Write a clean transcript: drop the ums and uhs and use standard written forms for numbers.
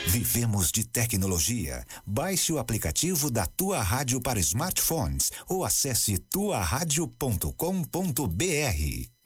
Vivemos de tecnologia. Baixe o aplicativo da Tua Rádio para smartphones ou acesse tuaradio.com.br.